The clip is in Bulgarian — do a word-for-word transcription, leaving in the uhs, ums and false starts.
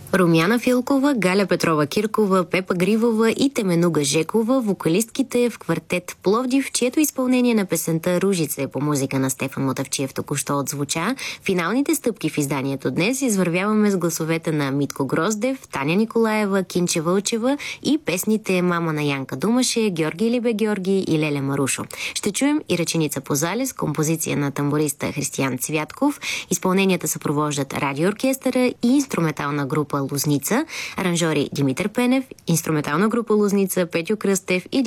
Румяна Филкова, Галя Петрова-Киркова, Пепа Гривова и Теменуга Жекова, вокалистките в квартет Пловдив, чието изпълнение на песента Ружица е по музика на Стефан Мотавчиев току-що отзвуча. Финалните стъпки в изданието днес извървяваме с гласовете на Митко Гроздев, Таня Николаева, Кинче Вълчева и песните Мама на Янка Думаше, Георги Либе Георги и Леля Марушо. Ще чуем и Ръченица по залез, композиция на тамбуриста Християн Цвятков. Изпълненията съпровождат радиооркестъра и инструментална група Лозница, аранжори Димитър Пенев, инструментална група Лозница, Петю Кръстев и